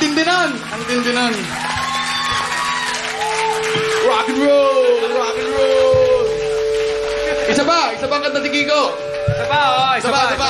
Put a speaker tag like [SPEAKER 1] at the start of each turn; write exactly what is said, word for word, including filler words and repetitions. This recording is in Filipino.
[SPEAKER 1] tindi nun! Ang tindi nun. Rock and roll! Rock and roll! Isa ba? Isa ba ang kanta ni Kiko?
[SPEAKER 2] Isa pa, oh. Isa,
[SPEAKER 1] Isa
[SPEAKER 2] pa,
[SPEAKER 1] ba? Isa ba?